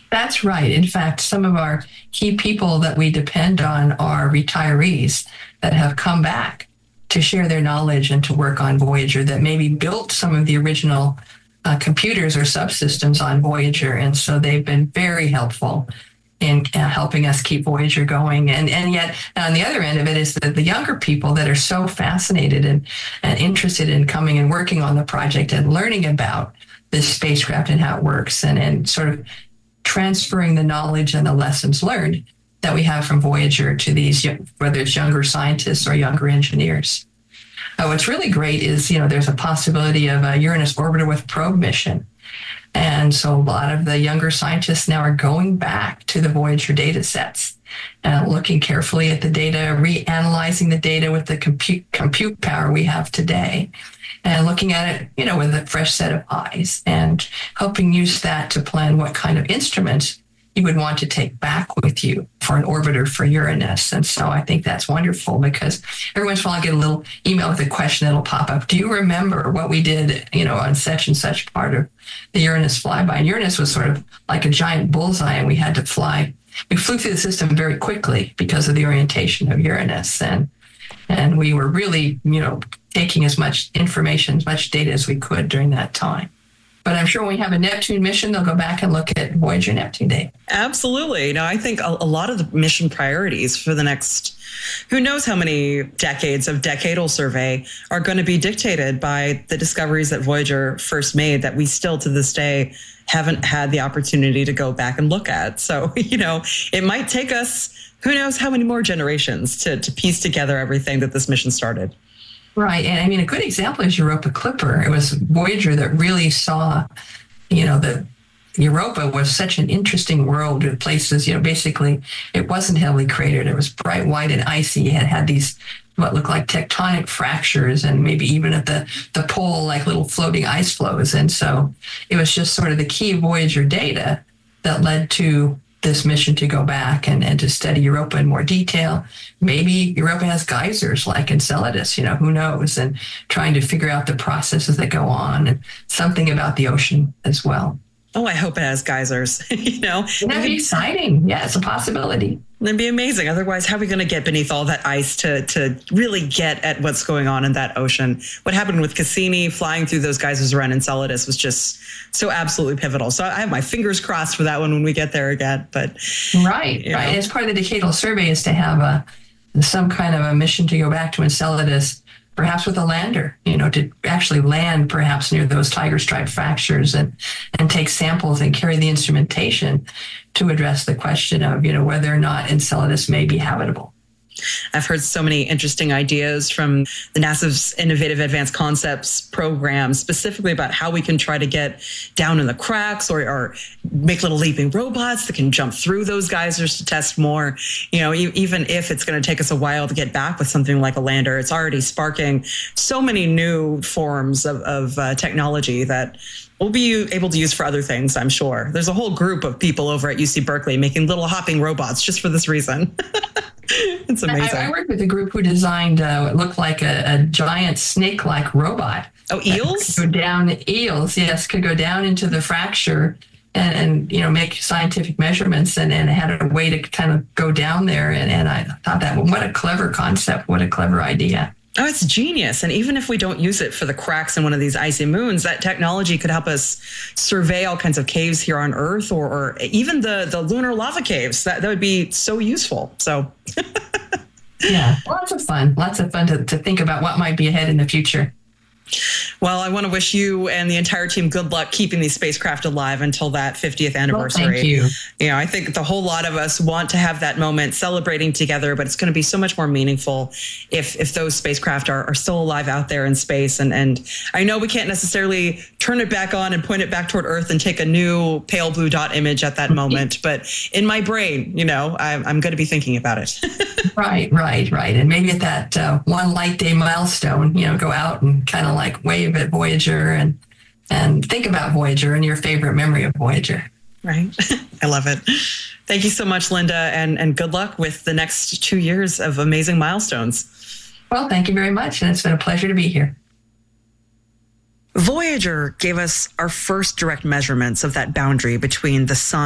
That's right. In fact, some of our key people that we depend on are retirees that have come back to share their knowledge and to work on Voyager, that maybe built some of the original computers or subsystems on Voyager. And so they've been very helpful in helping us keep Voyager going. And yet, on the other end of it is the younger people that are so fascinated and interested in coming and working on the project and learning about this spacecraft and how it works, and sort of transferring the knowledge and the lessons learned that we have from Voyager to these, whether it's younger scientists or younger engineers. What's really great is, there's a possibility of a Uranus orbiter with probe mission. And so a lot of the younger scientists now are going back to the Voyager data sets, looking carefully at the data, reanalyzing the data with the compute power we have today, and looking at it, with a fresh set of eyes, and helping use that to plan what kind of instruments you would want to take back with you for an orbiter for Uranus. And so I think that's wonderful, because every once in a while I get a little email with a question that'll pop up. Do you remember what we did, on such and such part of the Uranus flyby? And Uranus was sort of like a giant bullseye, and we had to fly. We flew through the system very quickly because of the orientation of Uranus. And we were really, taking as much information, as much data as we could during that time. But I'm sure when we have a Neptune mission, they'll go back and look at Voyager Neptune data. Absolutely. I think a lot of the mission priorities for the next, who knows how many decades of decadal survey, are going to be dictated by the discoveries that Voyager first made that we still to this day haven't had the opportunity to go back and look at. So, it might take us, who knows how many more generations to piece together everything that this mission started. Right. And a good example is Europa Clipper. It was Voyager that really saw, that Europa was such an interesting world with places, basically it wasn't heavily cratered. It was bright white and icy. It had these, what looked like tectonic fractures, and maybe even at the pole, like little floating ice flows. And so it was just sort of the key Voyager data that led to this mission to go back and to study Europa in more detail. Maybe Europa has geysers like Enceladus, who knows, and trying to figure out the processes that go on, and something about the ocean as well. Oh, I hope it has geysers, That'd be exciting. Yeah, it's a possibility. That'd be amazing. Otherwise, how are we going to get beneath all that ice to really get at what's going on in that ocean? What happened with Cassini flying through those geysers around Enceladus was just so absolutely pivotal. So I have my fingers crossed for that one when we get there again. But Right. As part of the decadal survey is to have some kind of a mission to go back to Enceladus, perhaps with a lander, to actually land perhaps near those tiger stripe fractures and take samples and carry the instrumentation to address the question of, whether or not Enceladus may be habitable. I've heard so many interesting ideas from the NASA's Innovative Advanced Concepts program, specifically about how we can try to get down in the cracks or make little leaping robots that can jump through those geysers to test more. Even if it's going to take us a while to get back with something like a lander, it's already sparking so many new forms of technology that we'll be able to use for other things, I'm sure. There's a whole group of people over at UC Berkeley making little hopping robots just for this reason. It's amazing. I worked with a group who designed what looked like a giant snake-like robot. Oh, eels? Could go down into the fracture and make scientific measurements and had a way to kind of go down there. And I thought what a clever concept, what a clever idea. Oh, it's genius. And even if we don't use it for the cracks in one of these icy moons, that technology could help us survey all kinds of caves here on Earth or even the lunar lava caves. That would be so useful. So yeah, lots of fun to think about what might be ahead in the future. Well, I want to wish you and the entire team good luck keeping these spacecraft alive until that 50th anniversary. Well, thank you. I think the whole lot of us want to have that moment celebrating together, but it's going to be so much more meaningful if those spacecraft are still alive out there in space. And I know we can't necessarily turn it back on and point it back toward Earth and take a new pale blue dot image at that moment. But in my brain, I'm going to be thinking about it. Right. And maybe at that one light day milestone, go out and kind of like wave at Voyager and think about Voyager and your favorite memory of Voyager. Right. I love it. Thank you so much, Linda, and good luck with the next 2 years of amazing milestones. Well, thank you very much. And it's been a pleasure to be here. Voyager gave us our first direct measurements of that boundary between the sun